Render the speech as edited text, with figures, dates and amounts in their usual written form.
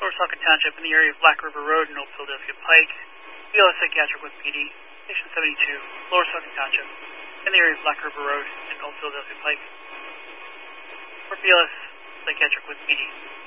Lower Saukett Township in the area of Black River Road and Old Philadelphia Pike. BLS Psychiatric with PD. Station 72, Lower Saukett Township in the area of Black River Road and Old Philadelphia Pike. For BLS Psychiatric with PD.